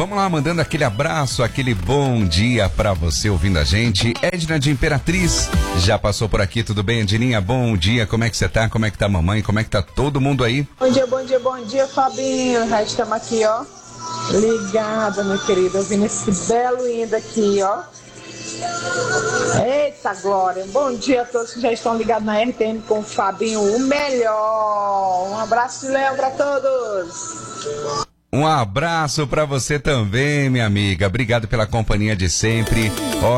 Vamos lá, mandando aquele abraço, aquele bom dia pra você ouvindo a gente. Edna de Imperatriz já passou por aqui, tudo bem, Edninha? Bom dia, como é que você tá? Como é que tá a mamãe? Como é que tá todo mundo aí? Bom dia, Fabinho. Já estamos aqui, ó. Ligada, meu querido, ouvindo esse belo hino aqui, ó. Eita glória, bom dia a todos que já estão ligados na RTM com o Fabinho, o melhor. Um abraço de Leão para todos. Um abraço pra você também, minha amiga. Obrigado pela companhia de sempre.